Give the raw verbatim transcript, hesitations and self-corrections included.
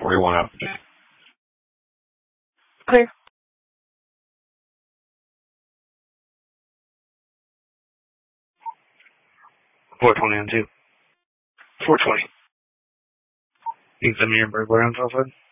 forty-one up. Clear. four twenty on two. four twenty. You can send me your burglar info, Fred?